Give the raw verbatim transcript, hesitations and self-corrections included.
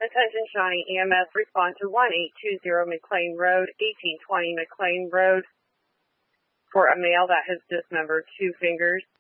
Attention Shawnee E M S, respond to one eight two zero McLean Road, eighteen twenty McLean Road, for a male that has dismembered two fingers.